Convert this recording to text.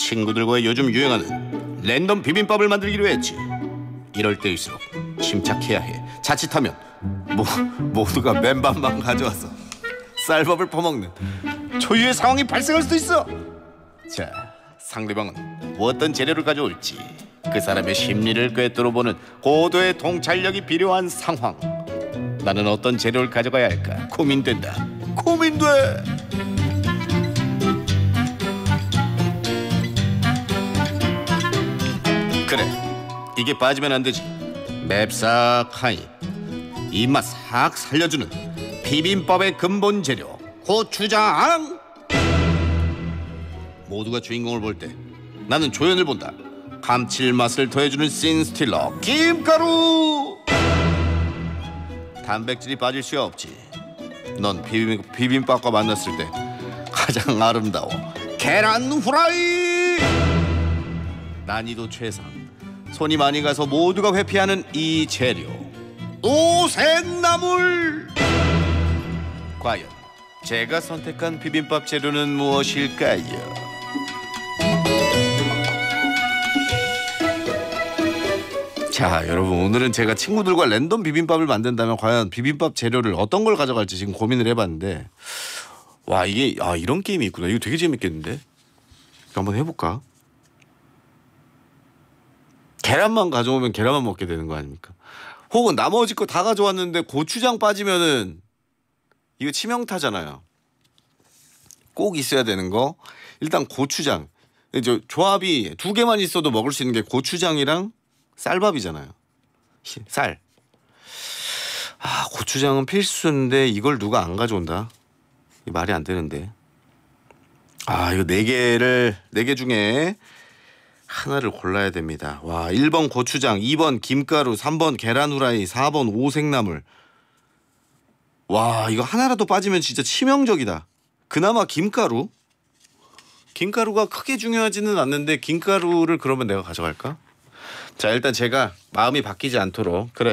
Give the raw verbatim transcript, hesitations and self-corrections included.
친구들과 요즘 유행하는 랜덤 비빔밥을 만들기로 했지. 이럴 때일수록 침착해야 해. 자칫하면 모, 모두가 맨밥만 가져와서 쌀밥을 퍼먹는 초유의 상황이 발생할 수도 있어. 자, 상대방은 어떤 재료를 가져올지 그 사람의 심리를 꿰뚫어보는 고도의 통찰력이 필요한 상황. 나는 어떤 재료를 가져가야 할까 고민된다. 고민돼. 그래, 이게 빠지면 안 되지. 맵싹하니 입맛 싹 살려주는 비빔밥의 근본 재료 고추장. 모두가 주인공을 볼 때 나는 조연을 본다. 감칠맛을 더해주는 씬스틸러 김가루. 단백질이 빠질 수 없지. 넌 비빔, 비빔밥과 만났을 때 가장 아름다워 계란 후라이. 난이도 최상, 손이 많이 가서 모두가 회피하는 이 재료 오색나물. 과연 제가 선택한 비빔밥 재료는 무엇일까요? 자, 여러분, 오늘은 제가 친구들과 랜덤 비빔밥을 만든다면 과연 비빔밥 재료를 어떤 걸 가져갈지 지금 고민을 해봤는데, 와, 이게 아 이런 게임이 있구나. 이거 되게 재밌겠는데? 한번 해볼까? 계란만 가져오면 계란만 먹게 되는 거 아닙니까? 혹은 나머지 거 다 가져왔는데 고추장 빠지면은 이거 치명타잖아요. 꼭 있어야 되는 거, 일단 고추장. 저 조합이 두 개만 있어도 먹을 수 있는 게 고추장이랑 쌀밥이잖아요. 쌀. 아, 고추장은 필수인데 이걸 누가 안 가져온다? 이 말이 안 되는데. 아, 이거 네 개를 네 개 중에 하나를 골라야 됩니다. 와, 일 번 고추장, 이 번 김가루, 삼 번 계란 후라이, 사 번 오색나물. 와, 이거 하나라도 빠지면 진짜 치명적이다. 그나마 김가루? 김가루가 크게 중요하지는 않는데 김가루를 그러면 내가 가져갈까? 자, 일단 제가 마음이 바뀌지 않도록, 그래,